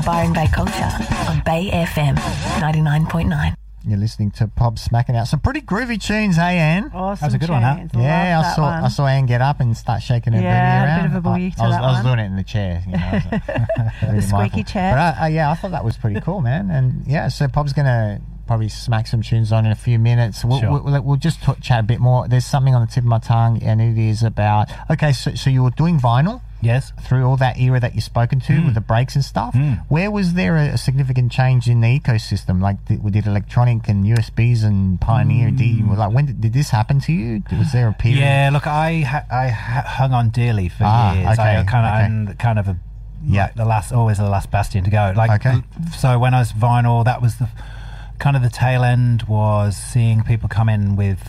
Byron Bay Culture on Bay FM 99.9. You're listening to Pop Smacking Out. Some pretty groovy tunes, hey, Anne? Awesome. That was a good one, huh? Yeah, I saw Anne get up and start shaking her booty around. Yeah, a bit of a boogie to that I was one. doing it in the chair. You know, The squeaky chair. But I thought that was pretty cool, man. And yeah, so Pop's going to probably smack some tunes on in a few minutes. We'll just chat a bit more. There's something on the tip of my tongue, and it is about... Okay, so you were doing vinyl? Yes. Through all that era that you've spoken to with the breaks and stuff, where was there a significant change in the ecosystem? Like, did electronic and USBs and Pioneer like, when did this happen to you? Was there a period? Yeah, look, I hung on dearly for years. Okay, I'm kind of always the last bastion to go. Like, so when I was vinyl, that was the kind of the tail end, was seeing people come in with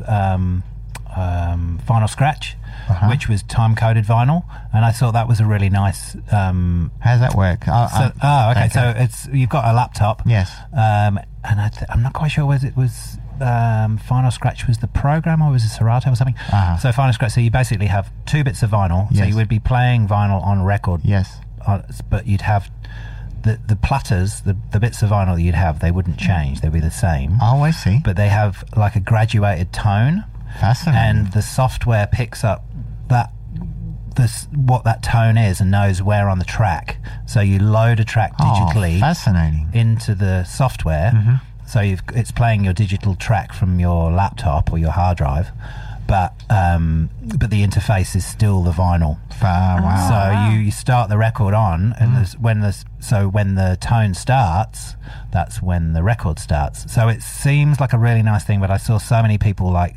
Final Scratch, which was time-coded vinyl, and I thought that was a really nice... How does that work? So it's you've got a laptop. Yes. And I'm not quite sure whether it was Final Scratch was the program or was it Serato or something. So Final Scratch, so you basically have 2 bits of vinyl, so you would be playing vinyl on record. Yes. But you'd have... The platters, the bits of vinyl that you'd have, they wouldn't change. They'd be the same. Oh, I see. But they have like a graduated tone. Fascinating. And the software picks up what that tone is and knows where on the track. So you load a track digitally fascinating. into the software. So it's playing your digital track from your laptop or your hard drive. But the interface is still the vinyl. Wow. So you start the record on, and when the tone starts, that's when the record starts. So it seems like a really nice thing, but I saw so many people like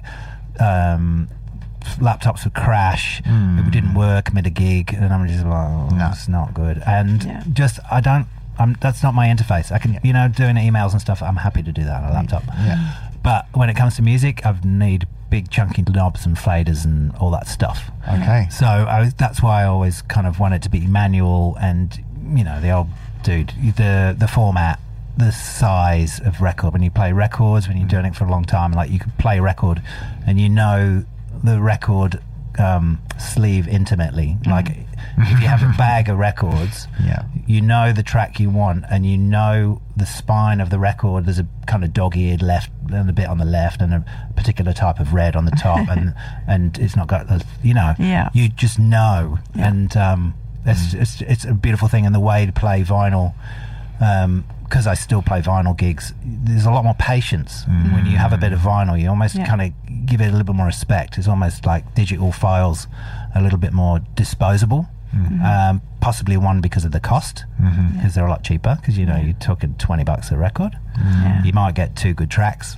laptops would crash, it didn't work mid a gig, and I'm just like, no, it's not good. And that's not my interface. I can, doing emails and stuff, I'm happy to do that on a laptop. Yeah. But when it comes to music, I need big chunky knobs and faders and all that stuff. Okay. So that's why I always kind of wanted to be manual, and the old dude, the format, the size of record. When you play records, when you're doing it for a long time, like you could play a record and the record sleeve intimately. Like if you have a bag of records, you know the track you want, and you know the spine of the record. There's a kind of dog-eared left and a bit on the left, and a particular type of red on the top, and it's not got you just know. And it's a beautiful thing. And the way to play vinyl, because I still play vinyl gigs, there's a lot more patience when you have a bit of vinyl. You almost kind of give it a little bit more respect. It's almost like digital files, a little bit more disposable. Possibly one because of the cost, because they're a lot cheaper, because you're talking $20 a record. You might get 2 good tracks,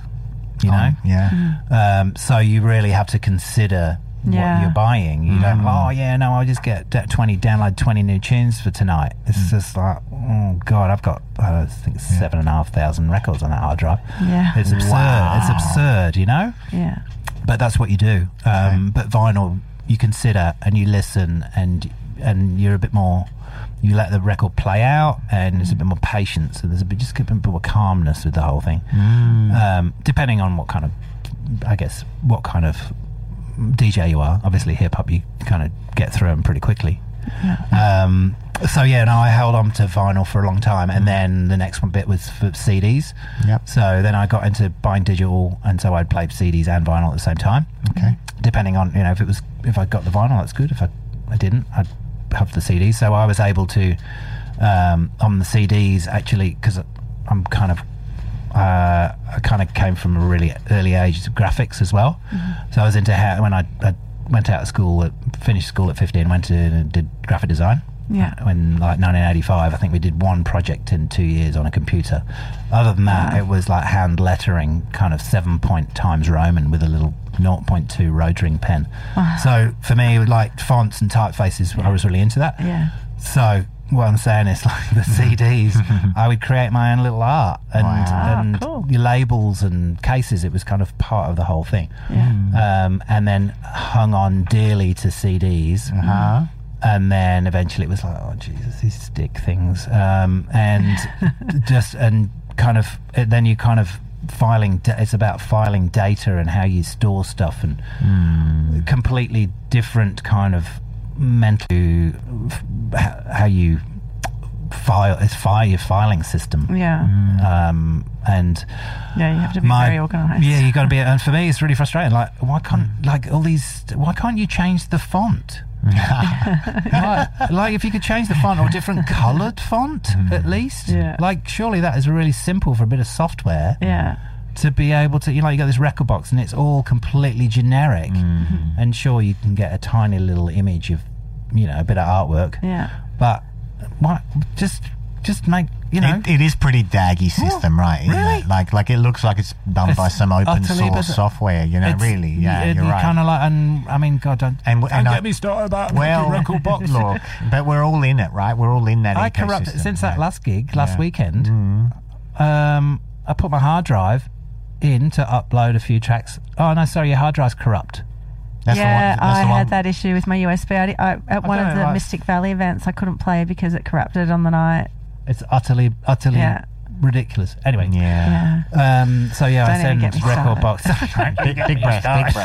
so you really have to consider what you're buying. You don't I'll just get 20 new tunes for tonight. It's just like, oh god, I've got I think 7,500 records on that hard drive. It's absurd. It's absurd, but that's what you do. But vinyl, you consider and you listen, and you're a bit more, you let the record play out, and there's a bit more patience, and there's a bit more calmness with the whole thing. Depending on what kind of DJ you are. Obviously hip hop, you kind of get through them pretty quickly. I held on to vinyl for a long time, and then the next bit was for CDs. So then I got into buying digital, and so I'd play CDs and vinyl at the same time. Depending on if I got the vinyl, that's good. If I didn't, I'd have the CDs. So I was able to on the CDs, actually, because I'm kind of I kind of came from a really early age of graphics as well. So I was into when I went out of school, finished school at 15, went to and did graphic design. When, like, 1985, I think we did one project in 2 years on a computer. Other than that, it was like hand lettering, kind of 7-point Times Roman with a little 0.2 Rotring pen. So for me, like fonts and typefaces, I was really into that. So what I'm saying is, like, the CDs, I would create my own little art, and cool. your labels and cases. It was kind of part of the whole thing. And then hung on dearly to CDs. And then eventually it was like, oh Jesus, these stick things, and then you kind of filing. It's about filing data and how you store stuff, and completely different kind of mental how you your filing system. Yeah. And Yeah, you have to be very organised. Yeah, you got to be. And for me, it's really frustrating. Like, why can't you change the font? like if you could change the font or different coloured font at least. Yeah. Like, surely that is really simple for a bit of software. Yeah. To be able to, you got this record box and it's all completely generic, and sure you can get a tiny little image of, a bit of artwork. Yeah. But what? Just make, It is pretty daggy system, right? Isn't Really? it? Like it looks like it's done by some open source software. Really, yeah, you're right. Kind of like, and I mean, God, don't get me started about record box. Look, but we're all in it, right? We're all in that. I ecosystem, corrupted since that last gig Yeah. last weekend. I put my hard drive in to upload a few tracks. Oh no, sorry, your hard drive's corrupt. That's Yeah, the one, I had that issue with my USB. At one of the Mystic Valley events, I couldn't play because it corrupted on the night. It's utterly Yeah. ridiculous. Anyway, Yeah. So yeah, Don't I even send get me record started. box. Big breath.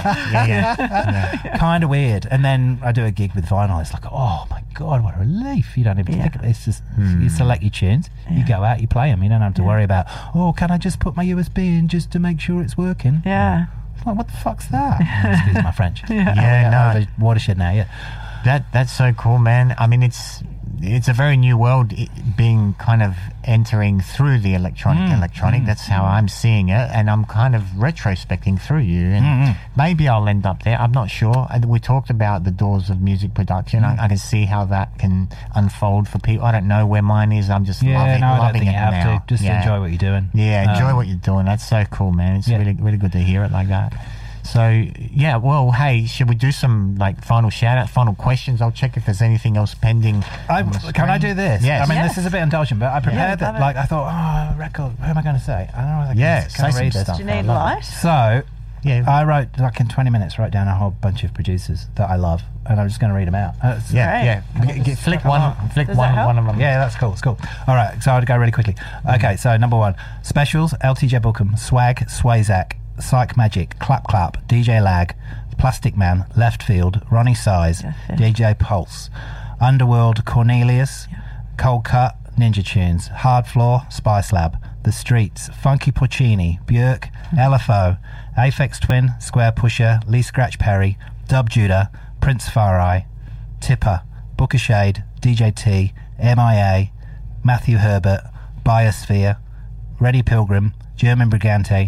Yeah. Kind of weird. And then I do a gig with vinyl. It's like, oh my God, what a relief. You don't even think of it. It's just, you select your tunes, you go out, you play them. You don't have to worry about, can I just put my USB in just to make sure it's working? Yeah. It's like, what the fuck's that? Excuse my French. Yeah, no. Watershed now, yeah. That's so cool, man. I mean, it's a very new world being kind of entering through the electronic. That's how I'm seeing it, and I'm kind of retrospecting through you, and maybe I'll end up there. I'm not sure. We talked about the doors of music production. I can see how that can unfold for people. I don't know where mine is. I'm just I don't loving think it you have now. to. Just enjoy what you're doing. Yeah, enjoy what you're doing. That's so cool, man. It's really, really good to hear it like that. So, yeah, well, hey, should we do some, final shout-outs, final questions? I'll check if there's anything else pending. Can I do this? Yes. I mean, this is a bit indulgent, but I prepared love that. it. I thought, record, what am I going to say? I don't know if I can say some read this. stuff. Do you need I love light? So, Yeah. I wrote, in 20 minutes, wrote down a whole bunch of producers that I love, and I'm just going to read them out. Yeah. Flick one of them. Yeah, that's cool. It's cool. All right, so I'll go really quickly. Okay, so number 1, Specials, LTJ Bookham, Swag, Swayzak, Psych Magic, Clap Clap, DJ Lag, Plastic Man, Left Field, Ronnie Size, DJ Pulse, Underworld, Cornelius, Cold Cut, Ninja Tunes, Hard Floor, Spice Lab, The Streets, Funky Porcini, Björk, LFO, Aphex Twin, Square Pusher, Lee Scratch Perry, Dub Judah, Prince Farai, Tipper, Booker Shade, DJ T, MIA, Matthew Herbert, Biosphere, Reddy Pilgrim, German Brigante,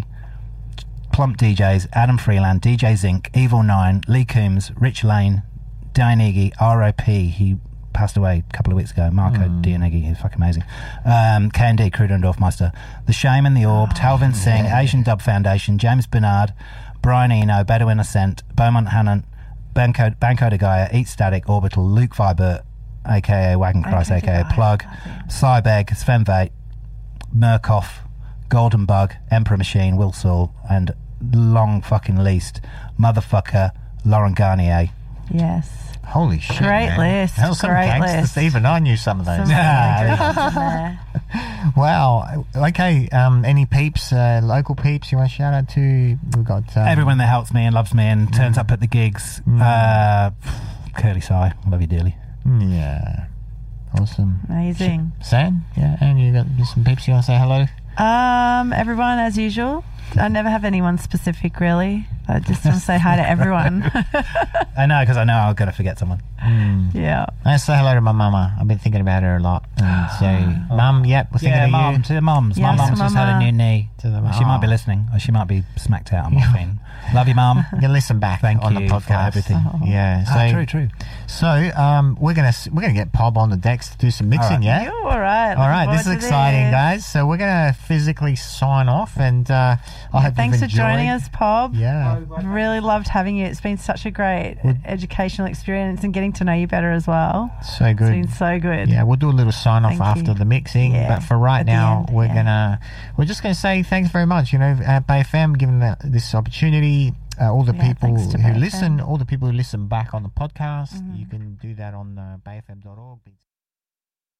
Plump DJs, Adam Freeland, DJ Zinc, Evil 9, Lee Coombs, Rich Lane, Dianigi, R.O.P. He passed away a couple of weeks ago. Marco Dianigi, he's fucking amazing. K&D, Cruder and Dorfmeister, The Shame and the Orb, Talvin Singh, Asian Dub Foundation, James Bernard, Brian Eno, Bedouin Ascent, Beaumont Hannon, Banco de Gaia, Eat Static, Orbital, Luke Vibert, a.k.a. Wagon Christ, a.k.a. Plug, Cybeg, Sven Veit, Murkoff, Golden Bug, Emperor Machine, Will Saul, and long fucking least, Motherfucker, Lauren Garnier. Yes. Holy shit, Great man. list. That was some Great gangsters. list. Even I knew some of those. Some really good ones in there. Wow. Okay. Any peeps, local peeps you want to shout out to? We've got Everyone that helps me and loves me and turns up at the gigs. Curly Sai, love you dearly. Yeah. Awesome. Amazing. Sam? Yeah. And you got some peeps you want to say hello? Everyone, as usual. I never have anyone specific, really. I just want to say hi to everyone. I know, because I know I'm going to forget someone. Yeah. I say hello to my mama. I've been thinking about her a lot. And so, Mum, yep, we're thinking of Mum, you. to the mums. My Yes, mum's just had a Mama. new knee. To the She might be mum. listening, or she might be smacked out on morphine. Love you, Mum. You can listen back Thank on you the podcast. for everything. Yeah. So, True. So, we're gonna get Pob on the decks to do some mixing. All right. Yeah. You all right? All right, Looking this is forward to exciting, this. guys. So we're going to physically sign off, and I hope Thanks you've for enjoyed. joining us, Pob. Yeah. Really loved having you. It's been such a great educational experience and getting to know you better as well. So It's good. been so good. Yeah, we'll do a little sign off Thank after you. the mixing, Yeah, but for right at the now, end, we're just gonna say thanks very much. At Bay FM, giving this opportunity. All the people thanks to who Bay listen, FM. all the people who listen back on the podcast, you can do that on bayfm.org.